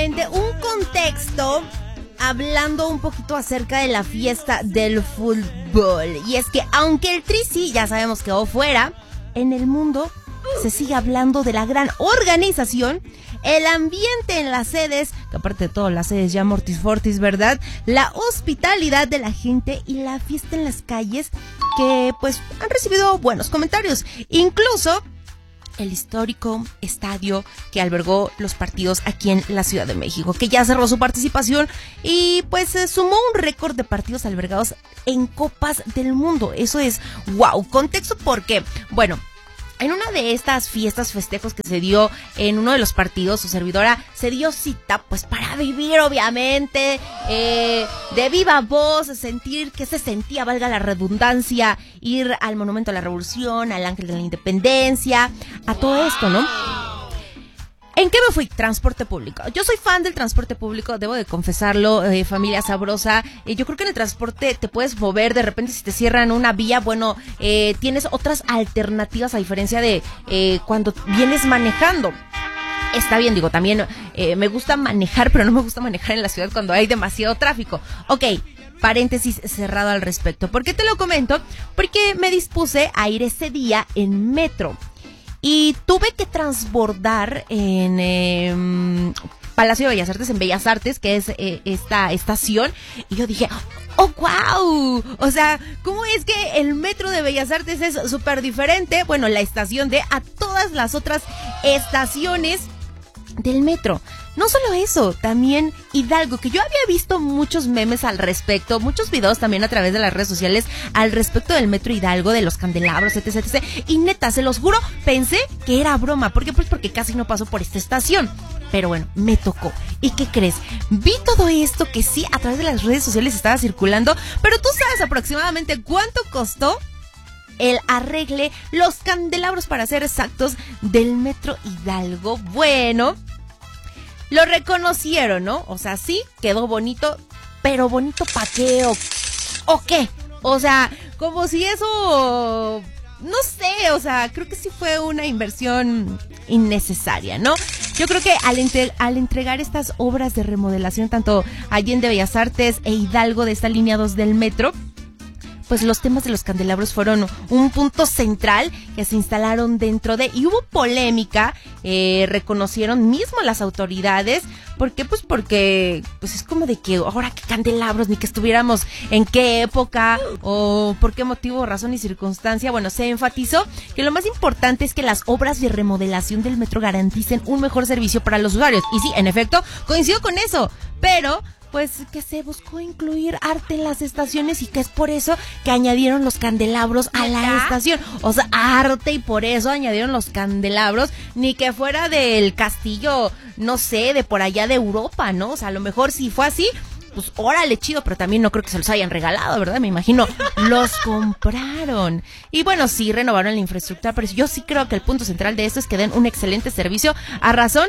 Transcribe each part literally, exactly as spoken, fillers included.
rápidamente un contexto hablando un poquito acerca de la fiesta del fútbol. Y es que aunque el Tri sí ya sabemos que quedó fuera, en el mundo se sigue hablando de la gran organización, el ambiente en las sedes, que aparte de todo las sedes ya mortis fortis, ¿verdad? La hospitalidad de la gente y la fiesta en las calles que pues han recibido buenos comentarios. Incluso el histórico estadio que albergó los partidos aquí en la Ciudad de México, que ya cerró su participación y pues eh, sumó un récord de partidos albergados en Copas del Mundo. Eso es wow. Contexto porque, bueno, en una de estas fiestas, festejos que se dio en uno de los partidos, su servidora se dio cita pues para vivir obviamente eh, de viva voz, sentir que se sentía, valga la redundancia, ir al Monumento a la Revolución, al Ángel de la Independencia, a todo esto, ¿no? ¿En qué me fui? Transporte público. Yo soy fan del transporte público, debo de confesarlo, eh, familia sabrosa. Eh, yo creo que en el transporte te puedes mover, de repente si te cierran una vía, bueno, eh, tienes otras alternativas a diferencia de eh, cuando vienes manejando. Está bien, digo, también eh, me gusta manejar, pero no me gusta manejar en la ciudad cuando hay demasiado tráfico. Ok, paréntesis cerrado al respecto. ¿Por qué te lo comento? Porque me dispuse a ir ese día en metro. Y tuve que transbordar en eh, Palacio de Bellas Artes, en Bellas Artes, que es eh, esta estación. Y yo dije, ¡oh, wow! O sea, ¿cómo es que el metro de Bellas Artes es súper diferente? Bueno, la estación de a todas las otras estaciones del metro. No solo eso, también Hidalgo, que yo había visto muchos memes al respecto, muchos videos también a través de las redes sociales al respecto del metro Hidalgo, de los candelabros, etc, etc. Y neta, se los juro, pensé que era broma. ¿Por qué? Pues porque casi no paso por esta estación. Pero bueno, me tocó. ¿Y qué crees? Vi todo esto que sí, a través de las redes sociales estaba circulando, pero tú sabes aproximadamente cuánto costó el arregle, los candelabros para ser exactos, del metro Hidalgo. Bueno, lo reconocieron, ¿no? O sea, sí, quedó bonito, pero bonito ¿pa' qué? ¿O, o qué? O sea, como si eso, no sé, o sea, creo que sí fue una inversión innecesaria, ¿no? Yo creo que al, entre, al entregar estas obras de remodelación, tanto Allende Bellas Artes e Hidalgo de esta línea dos del metro, pues los temas de los candelabros fueron un punto central que se instalaron dentro de, y hubo polémica, eh, reconocieron mismo las autoridades. ¿Por qué? Pues porque pues es como de que ahora qué candelabros, ni que estuviéramos en qué época o por qué motivo, razón y circunstancia. Bueno, se enfatizó que lo más importante es que las obras de remodelación del metro garanticen un mejor servicio para los usuarios. Y sí, en efecto, coincido con eso, pero pues que se buscó incluir arte en las estaciones y que es por eso que añadieron los candelabros a la estación. O sea, arte, y por eso añadieron los candelabros, ni que fuera del castillo, no sé, de por allá de Europa, ¿no? O sea, a lo mejor si fue así, pues órale, chido, pero también no creo que se los hayan regalado, ¿verdad? Me imagino, los compraron. Y bueno, sí, renovaron la infraestructura, pero yo sí creo que el punto central de esto es que den un excelente servicio a razón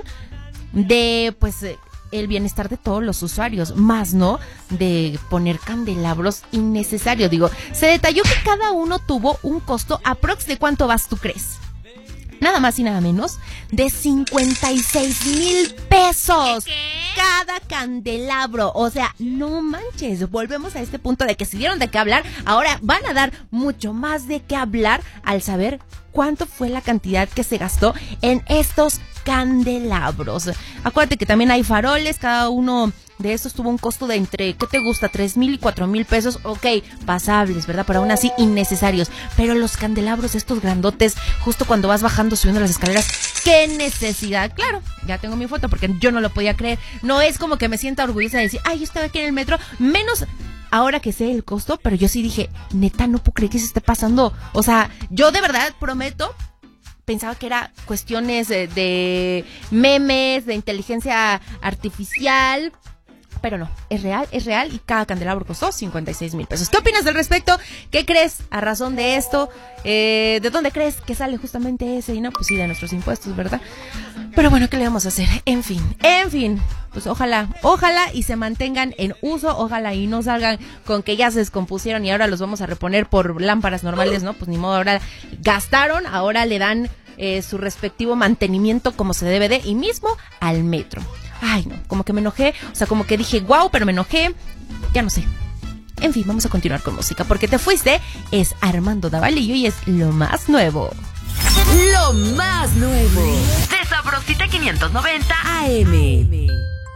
de, pues, el bienestar de todos los usuarios, más no de poner candelabros innecesarios. Digo, se detalló que cada uno tuvo un costo aprox de ¿cuánto vas tú crees? Nada más y nada menos de cincuenta y seis mil pesos cada candelabro. O sea, no manches, volvemos a este punto de que si dieron de qué hablar, ahora van a dar mucho más de qué hablar al saber cuánto fue la cantidad que se gastó en estos candelabros. Acuérdate que también hay faroles, cada uno de estos tuvo un costo de entre, ¿qué te gusta? tres mil y cuatro mil pesos, ok, pasables, ¿verdad? Pero aún así innecesarios. Pero los candelabros, estos grandotes, justo cuando vas bajando, subiendo las escaleras, ¿qué necesidad? Claro, ya tengo mi foto porque yo no lo podía creer. No es como que me sienta orgullosa de decir, ay, yo estaba aquí en el metro, menos ahora que sé el costo, pero yo sí dije, neta, no puedo creer que se esté pasando. O sea, yo de verdad prometo, pensaba que era cuestiones de, de memes, de inteligencia artificial, pero no, es real, es real y cada candelabro costó cincuenta y seis mil pesos. ¿Qué opinas al respecto? ¿Qué crees a razón de esto? Eh, ¿De dónde crees que sale justamente ese dinero? Pues sí, de nuestros impuestos, ¿verdad? Pero bueno, ¿qué le vamos a hacer? En fin, en fin, pues ojalá, ojalá y se mantengan en uso, ojalá y no salgan con que ya se descompusieron y ahora los vamos a reponer por lámparas normales, ¿no? Pues ni modo, ahora gastaron, ahora le dan eh, su respectivo mantenimiento como se debe de, y mismo al metro. Ay, no, como que me enojé. O sea, como que dije, wow, pero me enojé. Ya no sé. En fin, vamos a continuar con música. Porque te fuiste es Armando Davalillo y es lo más nuevo. Lo más nuevo de Sabrosita quinientos noventa A M.